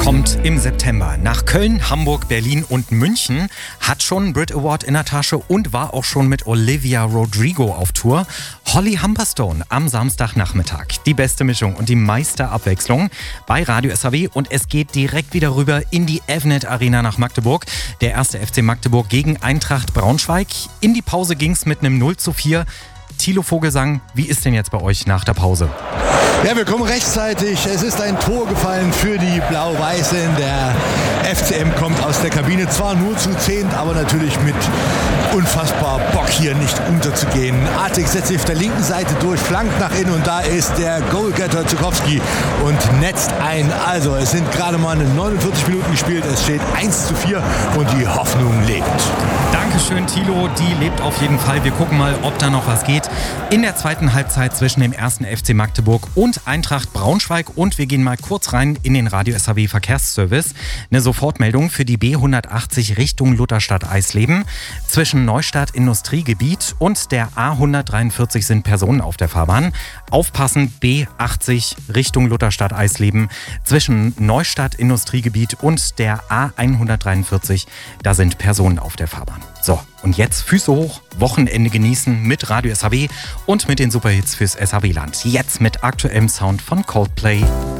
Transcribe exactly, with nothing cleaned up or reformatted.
Kommt im September nach Köln, Hamburg, Berlin und München, hat schon einen Brit Award in der Tasche und war auch schon mit Olivia Rodrigo auf Tour. Holly Humberstone am Samstagnachmittag. Die beste Mischung und die meiste Abwechslung bei Radio S A W und es geht direkt wieder rüber in die Evnet Arena nach Magdeburg. Der erste F C Magdeburg gegen Eintracht Braunschweig. In die Pause ging es mit einem null zu vier. Thilo Vogelsang, wie ist denn jetzt bei euch nach der Pause? Ja, wir kommen rechtzeitig. Es ist ein Tor gefallen für die Blau-Weißen. Der F C M kommt aus der Kabine, zwar nur zu zehnt, aber natürlich mit unfassbar Bock hier nicht unterzugehen. Artig setzt sich auf der linken Seite durch, flankt nach innen und da ist der Goalgetter Zukowski und netzt ein. Also es sind gerade mal neunundvierzig Minuten gespielt, es steht eins zu vier und die Hoffnung lebt. Dankeschön, Thilo, die lebt auf jeden Fall. Wir gucken mal, ob da noch was geht. In der zweiten Halbzeit zwischen dem ersten F C Magdeburg und Eintracht Braunschweig und wir gehen mal kurz rein in den Radio S A W Verkehrsservice. Eine Sofortmeldung für die B hundertachtzig Richtung Lutherstadt-Eisleben. Zwischen Neustadt Industriegebiet und der A hundertdreiundvierzig sind Personen auf der Fahrbahn. Aufpassen, B achtzig Richtung Lutherstadt-Eisleben. Zwischen Neustadt Industriegebiet und der A hundertdreiundvierzig, da sind Personen auf der Fahrbahn. So, und jetzt Füße hoch, Wochenende genießen mit Radio S A W und mit den Superhits fürs S A W-Land. Jetzt mit aktuellem Sound von Coldplay.